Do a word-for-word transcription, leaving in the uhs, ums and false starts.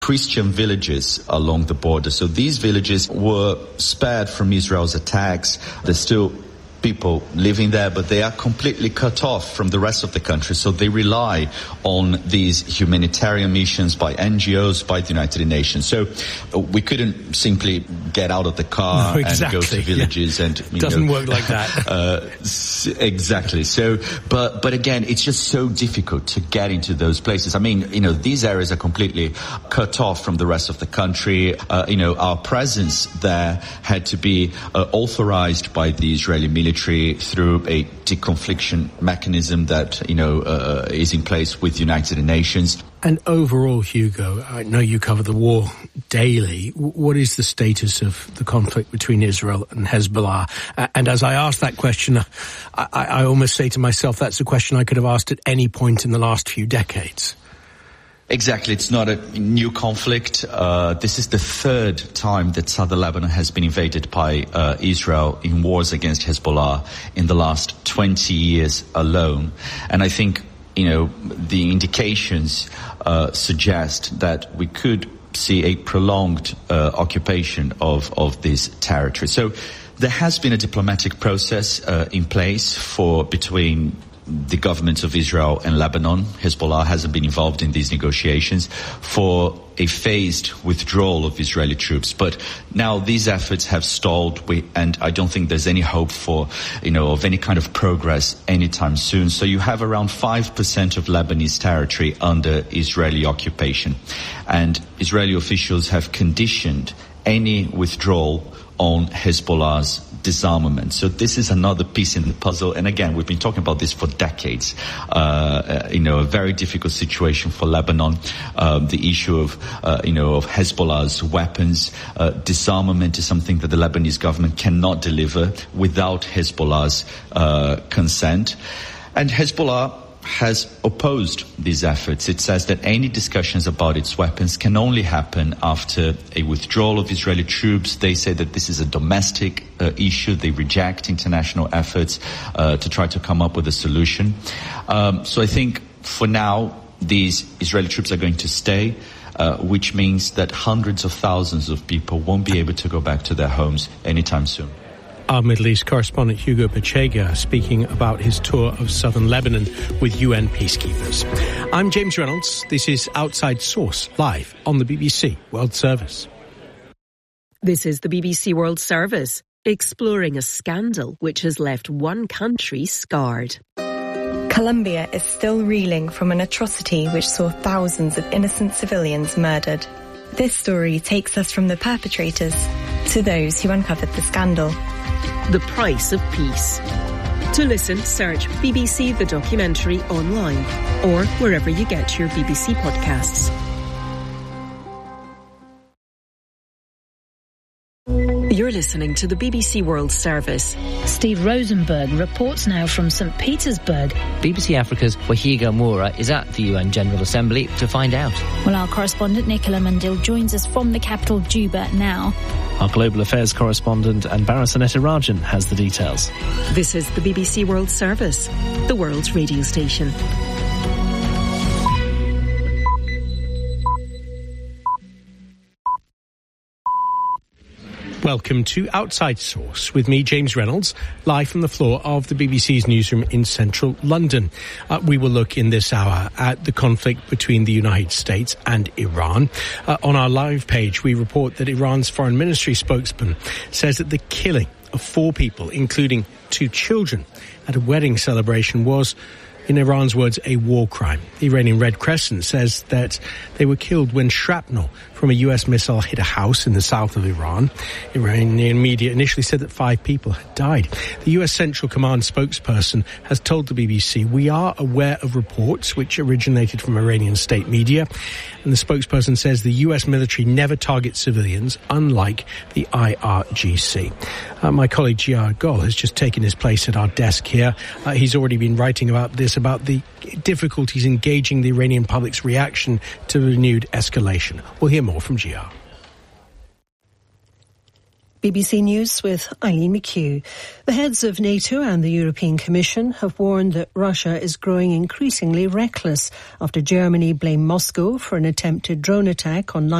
Christian villages along the border. So these villages were spared from Israel's attacks. There's still people living there, but they are completely cut off from the rest of the country. So they rely on these humanitarian missions by N G Os, by the United Nations. So uh, we couldn't simply get out of the car no, exactly. and go to villages yeah. and, you doesn't know, work like that. uh, exactly. So, but, but again, it's just so difficult to get into those places. I mean, you know, these areas are completely cut off from the rest of the country. Uh, you know, our presence there had to be uh, authorized by the Israeli military through a deconfliction mechanism that, you know, uh, is in place with the United Nations. And overall, Hugo, I know you cover the war daily. What is the status of the conflict between Israel and Hezbollah? And as I ask that question, I, I almost say to myself, that's a question I could have asked at any point in the last few decades. Exactly. It's not a new conflict. Uh, this is the third time that southern Lebanon has been invaded by uh, Israel in wars against Hezbollah in the last twenty years alone. And I think, you know, the indications uh, suggest that we could see a prolonged uh, occupation of, of this territory. So there has been a diplomatic process uh, in place for between the governments of Israel and Lebanon. Hezbollah hasn't been involved in these negotiations for a phased withdrawal of Israeli troops. But now these efforts have stalled, we, and I don't think there's any hope for, you know, of any kind of progress anytime soon. So you have around five percent of Lebanese territory under Israeli occupation. And Israeli officials have conditioned any withdrawal on Hezbollah's disarmament. So this is another piece in the puzzle. And again, we've been talking about this for decades. Uh, uh, you know, a very difficult situation for Lebanon. Um, the issue of, uh, you know, of Hezbollah's weapons. Uh, disarmament is something that the Lebanese government cannot deliver without Hezbollah's uh, consent. And Hezbollah has opposed these efforts. It says that any discussions about its weapons can only happen after a withdrawal of Israeli troops. They say that this is a domestic uh, issue. They reject international efforts uh, to try to come up with a solution. Um, so I think for now, these Israeli troops are going to stay, uh, which means that hundreds of thousands of people won't be able to go back to their homes anytime soon. Our Middle East correspondent Hugo Pechega speaking about his tour of southern Lebanon with U N peacekeepers. I'm James Reynolds. This is Outside Source, live on the B B C World Service. This is the B B C World Service, exploring a scandal which has left one country scarred. Colombia is still reeling from an atrocity which saw thousands of innocent civilians murdered. This story takes us from the perpetrators to those who uncovered the scandal. The Price of Peace. To listen, search B B C The Documentary online or wherever you get your B B C podcasts. You're listening to the B B C World Service. Steve Rosenberg reports now from Saint Petersburg. B B C Africa's Wahiga Moura is at the U N General Assembly to find out. Well, our correspondent Nicola Mundil joins us from the capital, Juba, now. Our global affairs correspondent Anbara Sanetirajan has the details. This is the B B C World Service, the world's radio station. Welcome to Outside Source with me, James Reynolds, live from the floor of the B B C's newsroom in central London. Uh, we will look in this hour at the conflict between the United States and Iran. Uh, on our live page, we report that Iran's foreign ministry spokesman says that the killing of four people, including two children, at a wedding celebration was, in Iran's words, a war crime. The Iranian Red Crescent says that they were killed when shrapnel from a U S missile hit a house in the south of Iran. Iranian media initially said that five people had died. The U S Central Command spokesperson has told the B B C, "We are aware of reports which originated from Iranian state media." And the spokesperson says the U S military never targets civilians, unlike the I R G C. Uh, my colleague Gia Gol has just taken his place at our desk here. Uh, he's already been writing about this, about the difficulties in gauging the Iranian public's reaction to renewed escalation. We'll hear more from Gia. B B C News with Eileen McHugh. The heads of NATO and the European Commission have warned that Russia is growing increasingly reckless after Germany blamed Moscow for an attempted drone attack on